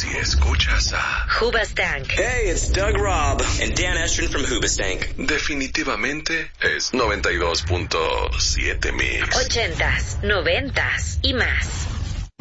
Si escuchas a Hoobastank. Hey, it's Doug Robb and Dan Estrin from Hoobastank. definitivamente es 92.7 Mix. 80s, 90s y más.